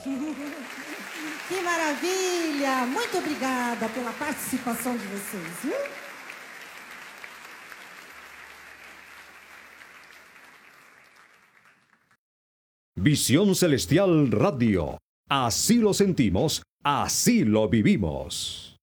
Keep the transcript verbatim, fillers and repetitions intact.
Que maravilha! Muito obrigada pela participação de vocês, viu? Visión Celestial Radio. Así lo sentimos, así lo vivimos.